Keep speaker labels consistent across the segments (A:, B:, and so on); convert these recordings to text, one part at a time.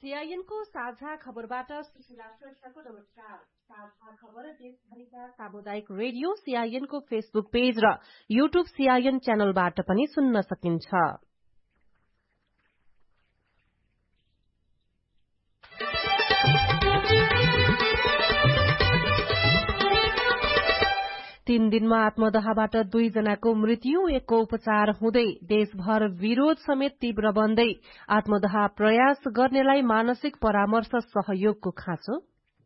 A: सीआईएनको साझा खबरबाट सुशीला श्रेष्ठको नमस्कार। साझा खबर देशभरिका सामुदायिक रेडियो सीआईएनको फेसबुक पेज र युट्युब सीआईएन च्यानलबाट पनि सुन्न सकिन्छ। तीन दिनमा आत्मदाहबाट 2 जनाको मृत्यु, एकको उपचार हुँदै देशभर विरोध समेत तीव्र बन्दै आत्मदाह प्रयास गर्नेलाई मानसिक परामर्श सहयोगको खाँचो।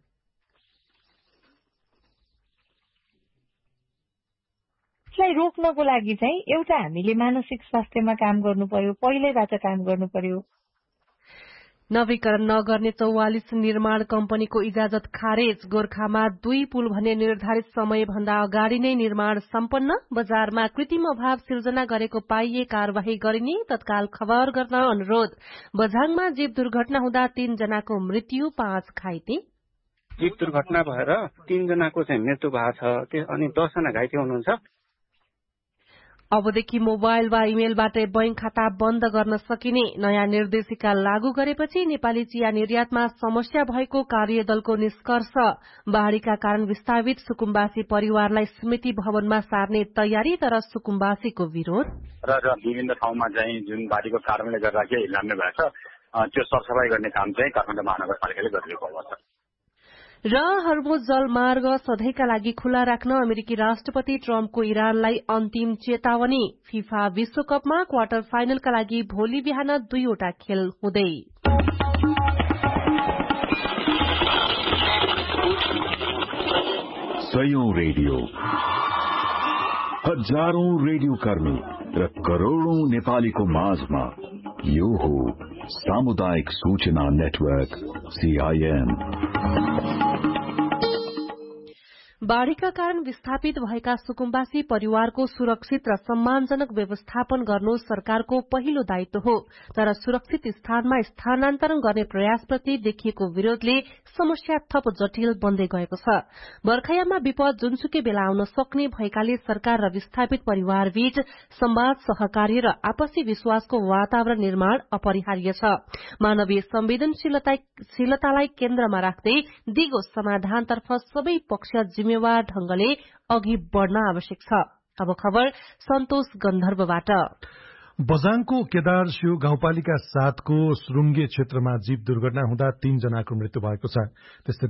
B: यसलाई रोक्नको लागि चाहिँ एउटा हामीले मानसिक स्वास्थ्यमा काम गर्नु पर्यो, पहिलेबाट काम गर्नु पर्यो।
A: नवीकरण नगर्ने 44 निर्माण कम्पनीको इजाजत खारेज। गोर्खामा 2 पुल भने निर्धारित समय भन्दा अगाडि नै निर्माण सम्पन्न। बजारमा कृत्रिम अभाव सिर्जना गरेको पाइए कार्यवाही गरिने तत्काल खबर गर्न अनुरोध। बझाङमा जीव दुर्घटना हुँदा 3 जनाको मृत्यु, 5 घाइते।
C: जीव दुर्घटना भएर 3 जनाको चाहिँ मृत्यु भएको छ अनि 10 जना घाइते हुनुहुन्छ।
A: अबदेखि मोबाइल वा इमेलबाटै बैंक खाता बन्द गर्न सकिने नयाँ निर्देशिका लागू गरेपछि नेपाली चिया निर्यातमा समस्या भएको कार्यदलको निष्कर्ष। बाढ़ीका कारण विस्थापित सुकुम्बासी परिवारलाई स्मृति भवनमा सार्ने तयारी, तर सुकुम्बासीको विरोध।
D: र विभिन्न ठाउँमा चाहिँ जुन बाढ़ीको कारणले गर्दा के हिलाम्ने भएको छ त्यो सरसफाई गर्ने काम चाहिँ काठमाडौँ महानगरपालिकाले गरिरहेको अवस्था।
A: र हर्मुज जलमार्ग सधैँका लागि खुला राख्न अमेरिकी राष्ट्रपति ट्रम्पको इरानलाई अन्तिम चेतावनी। फिफा विश्वकपमा क्वार्टर फाइनलका लागि भोलि बिहान 2वटा खेल हुँदै।
E: सयौं रेडियो, हजारौं रेडियो कर्मी र करोड़ौं नेपालीको माझमा यो हो सामुदायिक सूचना नेटवर्क सीआईएन।
A: बाढ़ीका कारण विस्थापित भएका सुकुम्बासी परिवारको सुरक्षित र सम्मानजनक व्यवस्थापन गर्नु सरकारको पहिलो दायित्व हो, तर सुरक्षित स्थानमा स्थानान्तरण गर्ने प्रयासप्रति देखिएको विरोधले समस्या थप जटिल बन्दै गएको छ। बर्खायाममा विपद जुनसुकै बेला आउन सक्ने भएकाले सरकार र विस्थापित परिवारबीच संवाद, सहकार्य र आपसी विश्वासको वातावरण निर्माण अपरिहार्य छ। मानवीय संवेदनशीलतालाई केन्द्रमा राख्दै दिगो समाधानतर्फ सबै पक्ष जिम्मेवार ढंगले अघि बढ़न आवश्यक छ। अब खबर सन्तोष गन्धर्वबाट।
F: बझाङको केदार शिव गाउँपालिका 7 को सुरुङ्गे क्षेत्रमा जीव दुर्घटना हुँदा 3 जनाको मृत्यु भएको छ। त्यस्तै